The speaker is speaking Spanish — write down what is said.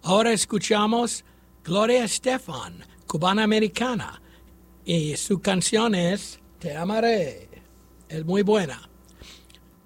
Ahora escuchamos Gloria Estefan, cubana americana, y su canción es Te amaré. Es muy buena.